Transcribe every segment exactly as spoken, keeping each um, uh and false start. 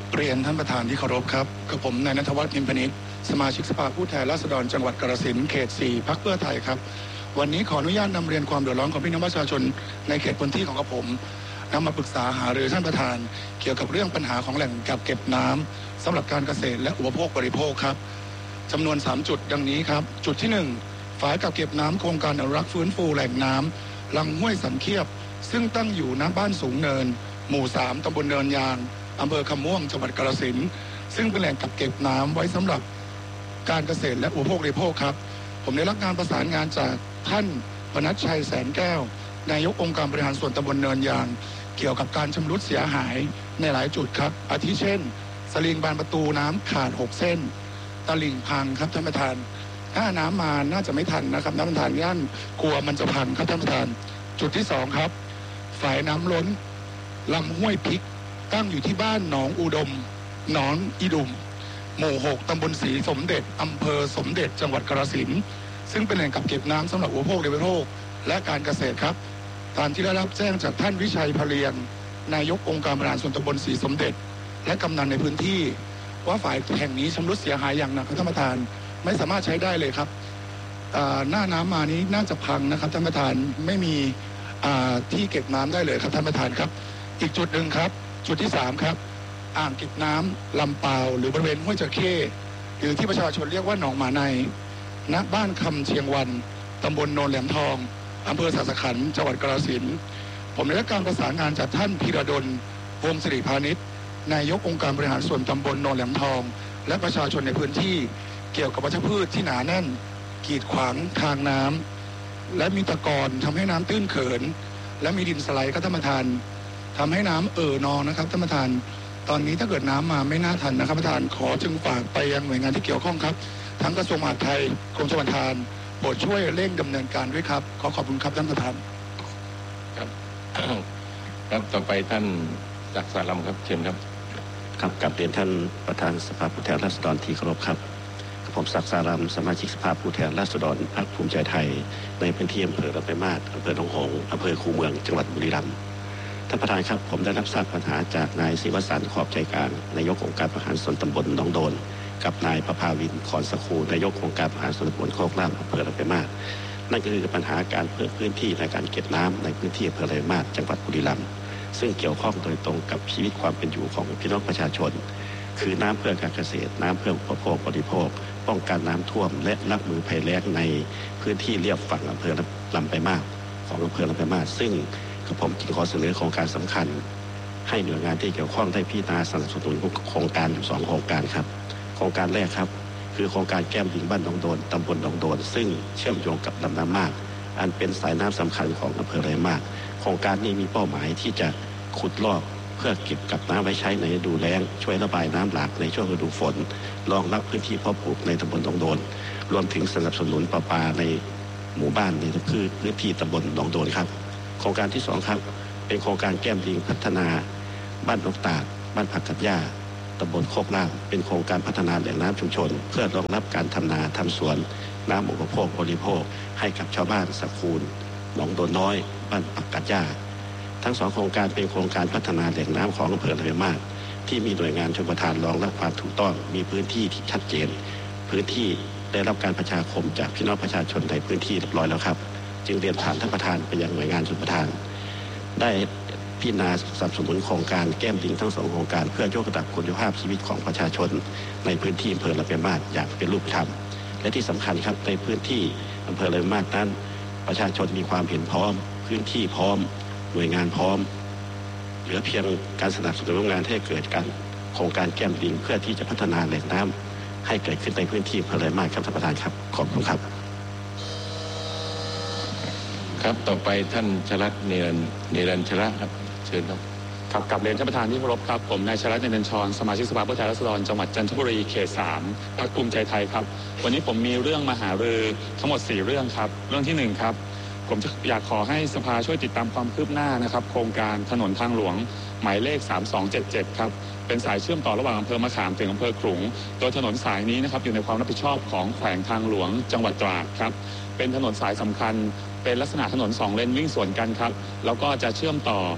เรียนท่านประธานที่เคารพครับกับผมนายณัฐวัฒน์ พิมพนิษฐ์สมาชิกสภาผู้แทนราษฎรจังหวัดกาฬสินธุ์เขตสี่พรรคเพื่อไทยครับวันนี้ขออนุญาตนำเรียนความเดือดร้อนของพี่น้องประชาชนในเขตพื้นที่ของกระผมนำมาปรึกษาหารือท่านประธานเกี่ยวกับเรื่องปัญหาของแหล่งกักเก็บน้ำสำหรับการเกษตรและอุปโภคบริโภคครับจำนวนสามจุดดังนี้ครับจุดที่หนึ่งฝายกักเก็บน้ำโครงการอนุรักษ์ฟื้นฟูแหล่งน้ำลำห้วยสันเคียบซึ่งตั้งอยู่ณบ้านสูงเนินหมู่สามตำบลเนินยางอำเภอคำม่วงจังหวัดกาฬสินธุ์ซึ่งเป็นแหล่งกักเก็บน้ำไว้สำหรับการเกษตรและอุปโภคบริโภคครับผมได้รับการประสานงานจากท่านพนัสชัยแสนแก้วนายกองค์การบริหารส่วนตำบลเนินยางเกี่ยวกับการชำรุดเสียหายในหลายจุดครับอาทิเช่นสลิงบานประตูน้ำขาดหกเส้นตลิ่งพังครับท่านประธานถ้าน้ำมาน่าจะไม่ทันนะครับท่านประธานย่านกลัวมันจะพังครับท่านประธานจุดที่สองครับฝายน้ำล้นลำห้วยพริกตั้งอยู่ที่บ้านหนองอุดมหนองอีดุมหมู่หกตำบลศรีสมเด็จอำเภอสมเด็จจังหวัดกาฬสินธุ์ซึ่งเป็นแหล่งกักเก็บน้ำสำหรับอุปโภคบริโภคและการเกษตรครับตามที่ได้รับแจ้งจากท่านวิชัยพเลียงนายกองค์การบริหารส่วนตำบลศรีสมเด็จและกำนันในพื้นที่ว่าฝ่ายแห่งนี้ชำรุดเสียหายอย่างหนักครับท่านประธานไม่สามารถใช้ได้เลยครับหน้าน้ำมานี้น่าจะพังนะครับท่านประธานไม่มีที่เก็บน้ำได้เลยครับท่านประธานครับอีกจุดหนึ่งครับจุดที่สามครับอ่างเก็บน้ำลำเปล่าหรือบริเวณห้วยจระเข้หรือที่ประชาชนเรียกว่าหนองหมาในณบ้านคำเชียงวันตำบลโนนแหลมทองอำเภอสะสะขันจังหวัดกาฬสินธุ์ผมได้รับการประสานงานจากท่านพีระดลวงศ์สิริพานิชนายกองค์การบริหารส่วนตำบลโนนแหลมทองและประชาชนในพื้นที่เกี่ยวกับวัชพืชที่หนาแน่นกีดขวางทางน้ำและมีตะกอนทำให้น้ำตื้นเขินและมีดินสไลด์ครับท่านประธานทำให้น้ำเอ่อนองนะครับท่านประธานตอนนี้ถ้าเกิดน้ำมาไม่น่าทันนะครับประธานขอจึงฝากไปยังหน่วยงานที่เกี่ยวข้องครับทั้งกระทรวงมหาดไทยกรมชลประทานโปรดช่วยเร่งดำเนินการด้วยครับขอขอบคุณครับท่านประธานครับครับต่อไปท่านศักดิ์สารำครับเชิญครับครับกลับเรียนท่านประธานสภาผู้แทนราษฎรที่เคารพครับผมศักดิ์สารำสมาชิกสภาผู้แทนราษฎรพรรคภูมิใจไทยในพื้นที่อำเภอลำปางมาศอำเภอหนองหงส์อำเภอคูเมืองจังหวัดบุรีรัมย์ท่านประธานครับผมได้รับทราบปัญหาจากนายศิวสันต์ขอบใจกลางนายกองค์การบริหารส่วนตำบลหนองโดนกับนายประภาวินขอนสคูนายกองค์การบริหารส่วนตำบลโคกล่ามอำเภอลำปางมาศนั่นก็คือปัญหาการเพิ่มพื้นที่ในการเก็บน้ำในพื้นที่อำเภอลำปางมาศจังหวัดบุรีรัมย์ซึ่งเกี่ยวข้องโดยตรงกับชีวิตความเป็นอยู่ของพี่น้องประชาชนคือน้ำเพื่อการเกษตรน้ำเพื่ออุปโภคบริโภคป้องกันน้ำท่วมและรับมือภัยแล้งในพื้นที่เรียบฝั่งอำเภอลำปางมาศของอำเภอลำปางมาศซึ่งผมจึงขอเสนอโครงการสำคัญให้หน่วยงานที่เกี่ยวข้องได้พิจารณาสนับสนุนโครงการอยู่สองโครงการครับโครงการแรกครับคือโครงการแก้มลิงบ้านหนองโดนตำบลหนองโดนซึ่งเชื่อมโยงกับลำน้ำมากอันเป็นสายน้ำสำคัญของอำเภอลำปางมาศโครงการนี้มีเป้าหมายที่จะขุดลอกเพื่อเก็บกักน้ำไว้ใช้ในฤดูแล้งช่วยระบายน้ำหลากในช่วงฤดูฝนรองรับพื้นที่เพาะปลูกในตำบลหนองโดนรวมถึงสนับสนุนประปาในหมู่บ้านในคือพื้นที่ตำบลหนองโดนครับโครงการที่สองครับเป็นโครงการแก้มลิงพัฒนาบ้านนกตาดบ้านผักกัดหญ้าตำบลโคกล่างเป็นโครงการพัฒนาแหล่งน้ำชุมชนเพื่อรองรับการทำนาทำสวนน้ำอุปโภคบริโภคให้กับชาวบ้านสะคูนหนองโดนน้อยบ้านผักกัดหญ้าทั้งสองโครงการเป็นโครงการพัฒนาแหล่งน้ำของอำเภอลำปางมาศที่มีหน่วยงานชลประทานรองรับความถูกต้องมีพื้นที่ที่ชัดเจนพื้นที่ได้รับการประชาคมจากพี่น้องประชาชนในพื้นที่เรียบร้อยแล้วครับจึงเรียนถามท่านประธานไปยังหน่วยงานชลประทานได้พิจารณาสนับสนุนโครงการแก้มลิงทั้งสองโครงการเพื่อยกระดับคุณภาพชีวิตของประชาชนในพื้นที่อำเภอลำปางมาศอย่างเป็นรูปธรรมและที่สำคัญครับในพื้นที่อำเภอลำปางมาศนั้นประชาชนมีความเห็นพร้อมพื้นที่พร้อมหน่วยงานพร้อมเหลือเพียงการสนับสนุนงานให้เกิดการโครงการแก้มลิงเพื่อที่จะพัฒนาแหล่งน้ำให้เกิดขึ้นในพื้นที่อำเภอลำปางมาศครับท่านประธานครับขอบคุณครับครับต่อไปท่านชลัดเนรัญเนรัญชระครับเชิญครับครับกับเรียนท่านประธานที่เคารพครับผมนายชลัดเนรัญชรสมาชิกสภาผู้แทนราษฎรจังหวัดจันทบุรีเขตสามพรรคภูมิใจไทยครับวันนี้ผมมีเรื่องมาหารือทั้งหมดสี่เรื่องครับเรื่องที่หนึ่งครับผมอยากขอให้สภาช่วยติดตามความคืบหน้านะครับโครงการถนนทางหลวงหมายเลขสามสองเจ็ดเจ็ดครับเป็นสายเชื่อมต่อระหว่างอำเภอมะขามถึงอำเภอขลุงโดยถนนสายนี้นะครับอยู่ในความรับผิดชอบของแขวงทางหลวงจังหวัดตราดครับเป็นถนนสายสำคัญเป็นลักษณะถนนสองเลนวิ่งสวนกันครับแล้วก็จะเชื่อมต่อ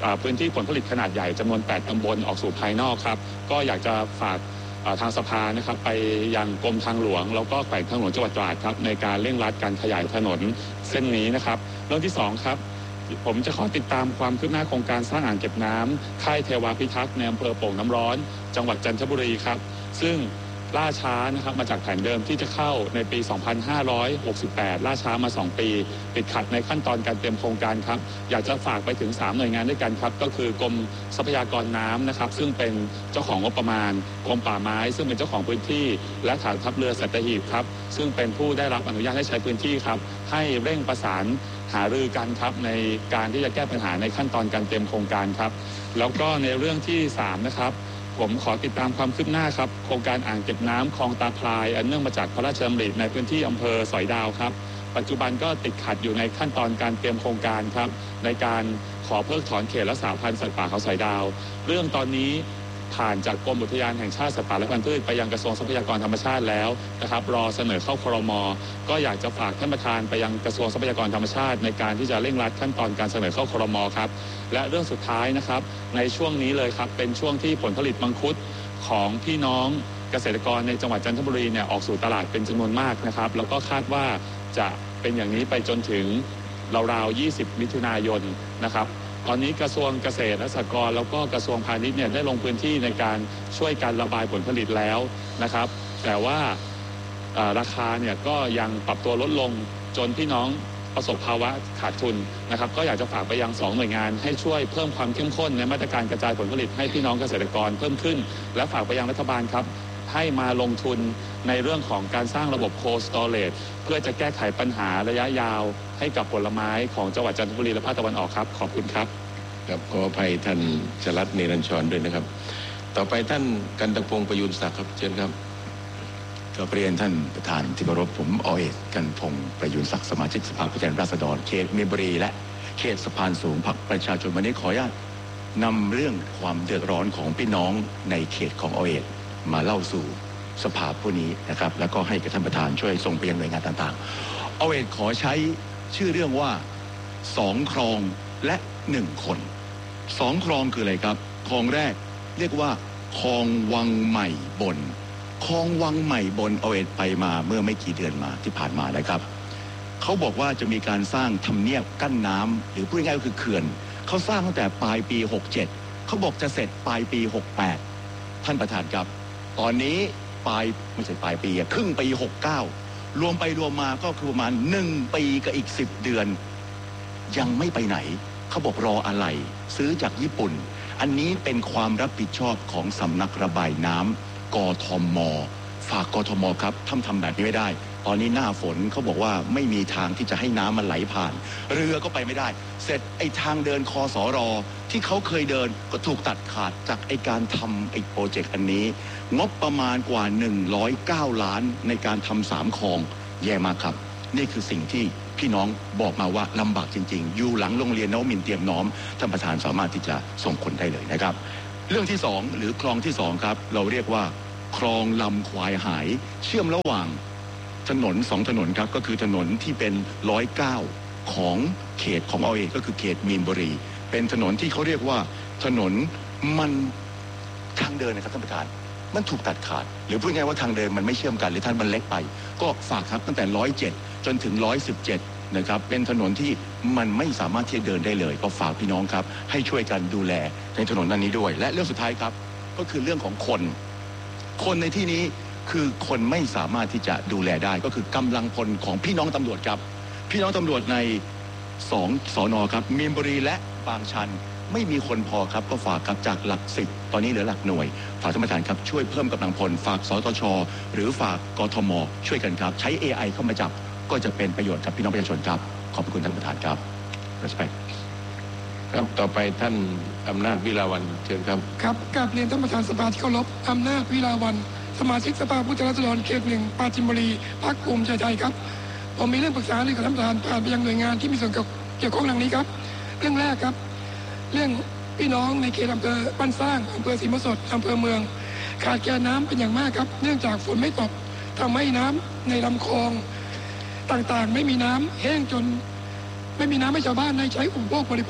พื้นที่ผลผลิตขนาดใหญ่จำนวนแปดตำบลออกสู่ภายนอกครับก็อยากจะฝากทางสภานะครับไปยังกรมทางหลวงแล้วก็แขวงทางหลวงจังหวัดตราดครับในการเร่งรัดการขยายถนนเส้นนี้นะครับเรื่องที่สองครับผมจะขอติดตามความคืบหน้าโครงการสร้างอ่างเก็บน้ำค่ายเทวาพิทักษ์ในอำเภอโป่งน้ำร้อนจังหวัดจันทบุรีครับซึ่งล่าช้านะครับมาจากแผนเดิมที่จะเข้าในปี สองพันห้าร้อยหกสิบแปด ล่าช้ามาสองปีติดขัดในขั้นตอนการเตรียมโครงการครับอยากจะฝากไปถึงสามหน่วยงานด้วยกันครับก็คือกรมทรัพยากรน้ำนะครับซึ่งเป็นเจ้าของงบประมาณกรมป่าไม้ซึ่งเป็นเจ้าของพื้นที่และฐานทัพเรือสัตหีบครับซึ่งเป็นผู้ได้รับอนุญาตให้ใช้พื้นที่ครับให้เร่งประสานหารือกันครับในการที่จะแก้ปัญหาในขั้นตอนการเตรียมโครงการครับแล้วก็ในเรื่องที่สามนะครับผมขอติดตามความคืบหน้าครับโครงการอ่างเก็บน้ำคลองตาพลายอันเนื่องมาจากพระราชดำริในพื้นที่อำเภอสอยดาวครับปัจจุบันก็ติดขัดอยู่ในขั้นตอนการเตรียมโครงการครับในการขอเพิกถอนเขตรักษาพันธุ์สัตว์ป่าเขาสอยดาวเรื่องตอนนี้ผ่านจากกรมอุทยานแห่งชาติสัตว์ป่าและพันธุ์พืชไปยังกระทรวงทรัพยากรธรรมชาติแล้วนะครับรอเสนอเข้าครม.ก็อยากจะฝากท่านประธานไปยังกระทรวงทรัพยากรธรรมชาติในการที่จะเร่งรัดขั้นตอนการเสนอเข้าครม.ครับและเรื่องสุดท้ายนะครับในช่วงนี้เลยครับเป็นช่วงที่ผลผลิตมังคุดของพี่น้องเกษตรกรในจังหวัดจันทบุรีเนี่ยออกสู่ตลาดเป็นจำนวนมากนะครับแล้วก็คาดว่าจะเป็นอย่างนี้ไปจนถึงราวๆยี่สิบมิถุนายนนะครับตอนนี้กระทรวงเกษตรและสหกรณ์แล้วก็กระทรวงพาณิชย์เนี่ยได้ลงพื้นที่ในการช่วยการระบายผลผลิตแล้วนะครับแต่ว่าราคาเนี่ยก็ยังปรับตัวลดลงจนพี่น้องประสบภาวะขาดทุนนะครับก็อยากจะฝากไปยังสองหน่วยงานให้ช่วยเพิ่มความเข้มข้นในมาตรการกระจายผลผลิตให้พี่น้องเกษตรกรเพิ่มขึ้นและฝากไปยังรัฐบาลครับให้มาลงทุนในเรื่องของการสร้างระบบโคสตอเรจเพื่อจะแก้ไขปัญหาระยะยาวให้กับผลไม้ของจังหวัดจันทบุรีและภาคตะวันออกครับขอบคุณครับครับขออภัยท่านชลัดเนรัญชรด้วยนะครับต่อไปท่านกันตพงศ์ประยูรศักดิ์ครับเชิญครับก็เรียนท่านประธานที่เคารพผมอเอกกันพงศ์ประยูรศักดิ์สมาชิกสภาผู้แทนราษฎรเขตมีนบุรีและเขตสะพานสูงพรรคประชาชนวันนี้ขออนุญาตนำเรื่องความเดือดร้อนของพี่น้องในเขตของอเอกมาเล่าสู่สภาผู้นี้นะครับแล้วก็ให้กับท่านประธานช่วยส่งไปยังหน่วยงานต่างๆอเอกขอใช้ชื่อเรื่องว่าสองคลองและหนึ่งคนสองคลองคืออะไรครับคลองแรกเรียกว่าคลองวังใหม่บนคลองวังใหม่บนเอาเอ็ดไปมาเมื่อไม่กี่เดือนมาที่ผ่านมานะครับเขาบอกว่าจะมีการสร้างทำเนียบกั้นน้ำหรือพูดง่ายๆก็คือเขื่อนเขาสร้างตั้งแต่ปลายปีหกเจ็ดเขาบอกจะเสร็จปลายปีหกแปดท่านประธานครับตอนนี้ปลายไม่ใช่ปลายปีอะครึ่งปีหกเก้ารวมไปรวมมาก็คือประมาณหนึ่งปีกับอีกสิบเดือนยังไม่ไปไหนเขาบอกรออะไรซื้อจากญี่ปุ่นอันนี้เป็นความรับผิดชอบของสำนักระบายน้ำกทม.ฝากกทม.ครับทำทำแบบนี้ไม่ได้ตอนนี้หน้าฝนเขาบอกว่าไม่มีทางที่จะให้น้ำมันไหลผ่านเรือก็ไปไม่ได้เสร็จไอ้ทางเดินคสร.ที่เขาเคยเดินก็ถูกตัดขาดจากไอ้การทำไอ้โปรเจกต์อันนี้งบประมาณกว่าหนึ่งร้อยเก้าล้านในการทำสามคลองแย่มากครับนี่คือสิ่งที่พี่น้องบอกมาว่าลำบากจริงๆอยู่หลังโรงเรียนนวมินทร์เตรียมน้อมท่านประธานสามารถที่จะส่งคนได้เลยนะครับเรื่องที่สองหรือคลองที่สองครับเราเรียกว่าคลองลำควายหายเชื่อมระหว่างถนนสองถนนครับก็คือถนนที่เป็นร้อยเก้าของเขตของเอาเองก็คือเขตมีนบุรีเป็นถนนที่เขาเรียกว่าถนนมันทางเดินนะครับท่านประธานมันถูกตัดขาดหรือพูดง่ายว่าทางเดินมันไม่เชื่อมกันหรือท่านมันเล็กไปก็ฝากครับตั้งแต่ร้อยเจ็ดจนถึงร้อยสิบเจ็ดนะครับเป็นถนนที่มันไม่สามารถที่จะเดินได้เลยก็ฝากพี่น้องครับให้ช่วยกันดูแลในถนนนั้นนี้ด้วยและเรื่องสุดท้ายครับก็คือเรื่องของคนคนในที่นี้คือคนไม่สามารถที่จะดูแลได้ก็คือกำลังพลของพี่น้องตำรวจครับพี่น้องตำรวจในสองสนครับมีนบุรีและบางชันไม่มีคนพอครับก็ฝากครับจากหลักสิบตอนนี้เหลือหลักหน่วยฝากท่านประธานครับช่วยเพิ่มกำลังพลฝากสตช.หรือฝากกทม.ช่วยกันครับใช้ เอ ไอ เข้ามาจับก็จะเป็นประโยชน์กับพี่น้องประชาชนครับขอบคุณท่านประธานครับ respect ครับต่อไปท่านอำนาจวิลาวันเชิญครับครับกราบเรียนท่านประธานสภาที่เคารพอำนาจวิลาวันสมาชิกสภาผู้แทนราษฎรเขตหนึ่งปราจีนบุรีพรรคภูมิใจไทยครับผมมีเรื่องปรึกษาเรื่องกับท่านประธานผ่านไปยังหน่วยงานที่มีส่วนเกี่ยวข้องดังนี้ครับเรื่องแรกครับเรื่องพี่น้องในเขตอำเภอบ้านสร้างอำเภอศรีมสดอำเภอเมืองขาดแคลนน้ำเป็นอย่างมากครับเนื่องจากฝนไม่ตกทำให้น้ำในลำคลองต่างๆไม่มีน้ำแห้งจนไม่มีน้ำให้ชาวบ้านได้ใช้อุปโภคบริโภค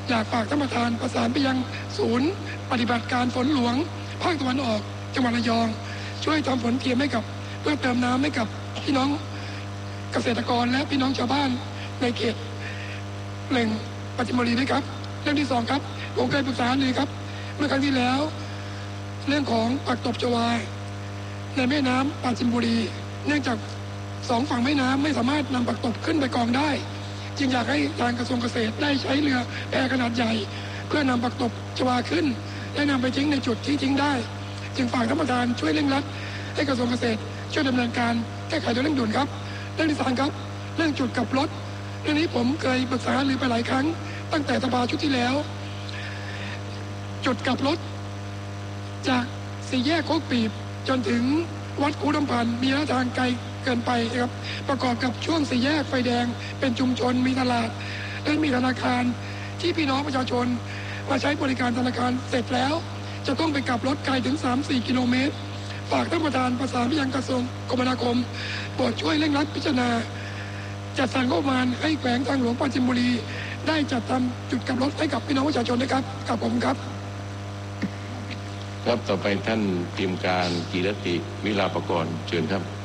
อยากฝากท่านประธานประสานไปยังศูนย์ปฏิบัติการฝนหลวงภาคตะวันออกจังหวัดระยองช่วยทำฝนเทียมให้กับเพื่อเติมน้ำให้กับพี่น้องเกษตรกรและพี่น้องชาวบ้านในเขตหนึ่งปราจีนบุรีด้วยครับเรื่องที่สองครับผมเคยปรึกษาเลยครับเมื่อครั้งที่แล้วเรื่องของปักตบชวาในแม่น้ำปราจีนบุรีเนื่องจากสองฝั่งแม่น้ำไม่สามารถนำปักตบขึ้นไปกองได้จึงอยากให้ทางกระทรวงเกษตรได้ใช้เรือแพขนาดใหญ่เพื่อนำปักตบชวาขึ้นและนำไปทิ้งในจุดที่ทิ้งได้จึงฝากท่านประธานช่วยเร่งรัดให้กระทรวงเกษตรช่วยดำเนินการแก้ไขโดยเร่งด่วนครับเรื่องที่สามครับเรื่องจุดกลับรถเรื่องนี้ผมเคยปรึกษาหรือไปหลายครั้งตั้งแต่สภาชุดที่แล้วจุดกลับรถจากสี่แยกโคกปีบจนถึงวัดคูน้ำพันมีระยะทางไกลเกินไปครับประกอบกับช่วงสี่แยกไฟแดงเป็นชุมชนมีตลาดและมีธนาคารที่พี่น้องประชาชนมาใช้บริการธนาคารเสร็จแล้วจะต้องไปกลับรถไกลถึง สามถึงสี่ กิโลเมตรฝากท่านประธานประสานไปยังกระทรวงคมนาคมโปรดช่วยเร่งรัดพิจารณาจัดสรรงบประมาณให้แขวงทางหลวงปราจีนบุรีได้จัดทำจุดกลับรถให้กับพี่น้องประชาชนนะครับขอบคุณครับครับต่อไปท่านทีมการกีรติวิลาภกรเชิญครับ